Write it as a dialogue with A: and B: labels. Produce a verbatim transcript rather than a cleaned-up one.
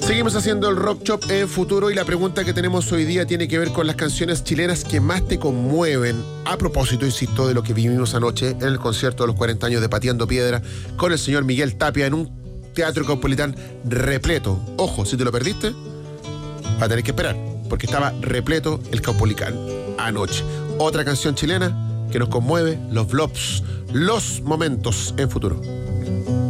A: Seguimos haciendo el Rock Shop en Futuro y la pregunta que tenemos hoy día tiene que ver con las canciones chilenas que más te conmueven. A propósito, insisto, de lo que vivimos anoche en el concierto de los cuarenta años de Pateando Piedra con el señor Miguel Tapia en un teatro Caupolicán repleto. Ojo, si te lo perdiste, vas a tener que esperar, porque estaba repleto el Caupolicán anoche. Otra canción chilena que nos conmueve, Los Blobs, Los Momentos en Futuro.